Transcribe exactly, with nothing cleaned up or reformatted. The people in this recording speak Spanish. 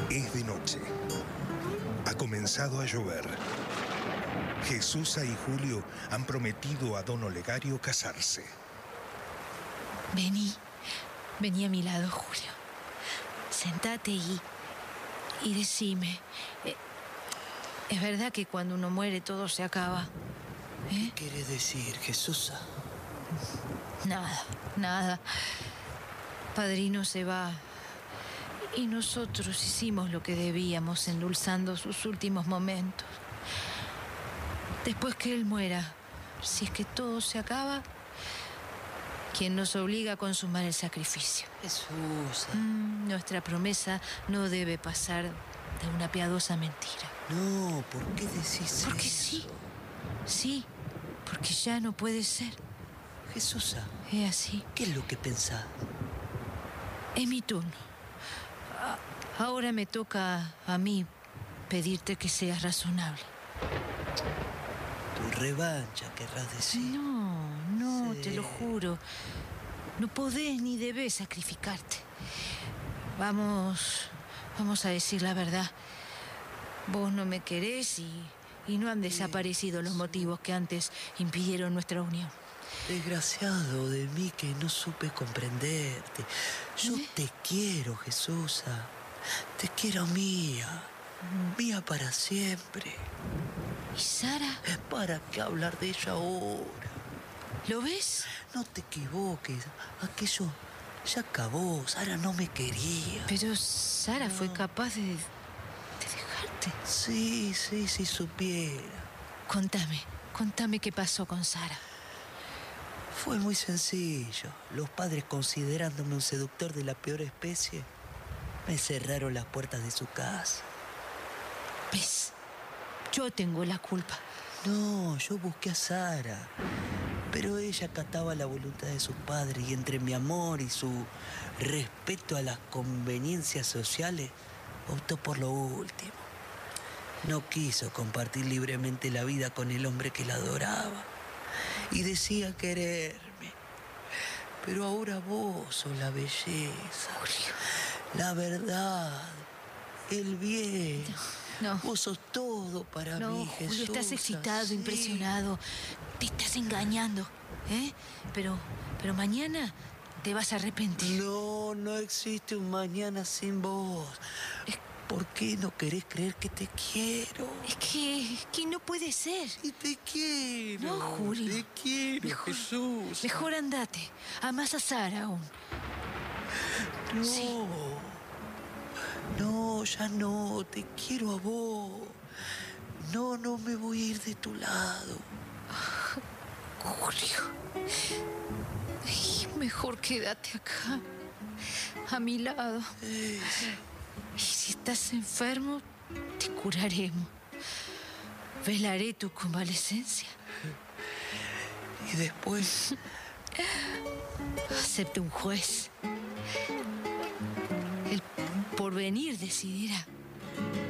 Es de noche. Ha comenzado a llover. Jesusa y Julio han prometido a don Olegario casarse. Vení, vení a mi lado, Julio. Sentate y, y decime. Eh, ¿Es verdad que cuando uno muere todo se acaba? ¿Eh? ¿Qué quiere decir, Jesusa? Nada, nada. Padrino se va y nosotros hicimos lo que debíamos, endulzando sus últimos momentos. Después que él muera, si es que todo se acaba, ¿quién nos obliga a consumar el sacrificio? Jesús. Mm, nuestra promesa no debe pasar de una piadosa mentira. No, ¿por qué decís Porque eso? sí, sí, porque ya no puede ser. Jesusa, Es así. ¿qué es lo que pensás? Es mi turno. A- Ahora me toca a mí pedirte que seas razonable. Tu revancha, querrás decir. No, no, Sí. te lo juro. No podés ni debés sacrificarte. Vamos, vamos a decir la verdad. Vos no me querés y, y no han desaparecido los motivos que antes impidieron nuestra unión. Desgraciado de mí que no supe comprenderte. Yo ¿Eh? te quiero, Jesusa. Te quiero mía. Mía para siempre. ¿Y Sara? ¿Para qué hablar de ella ahora? ¿Lo ves? No te equivoques. Aquello ya acabó. Sara no me quería. Pero Sara fue capaz de, de dejarte. Sí, sí, sí supiera. Contame, contame qué pasó con Sara. Fue muy sencillo. Los padres, considerándome un seductor de la peor especie, me cerraron las puertas de su casa. ¿Ves? Yo tengo la culpa. No, yo busqué a Sara, pero ella acataba la voluntad de sus padres y entre mi amor y su respeto a las conveniencias sociales, optó por lo último. No quiso compartir libremente la vida con el hombre que la adoraba y decía quererme. Pero ahora vos sos la belleza, la verdad, el bien. No. Vos sos todo para No, mí, Julio, Jesús. estás excitado, sí. impresionado. Te estás engañando, ¿eh? Pero, pero mañana te vas a arrepentir. No, no existe un mañana sin vos. Es- ¿Por qué no querés creer que te quiero? Es que, que no puede ser. Y te quiero. No, Julio. Te quiero, Mejor- Jesús. Mejor andate. Amás a Sara aún. No. Sí. No, ya no. Te quiero a vos. No, no me voy a ir de tu lado. Julio. Ay, mejor quédate acá, a mi lado. Eh, Y si estás enfermo, te curaremos. Velaré tu convalecencia. y después... Acepte un juez. El porvenir decidirá.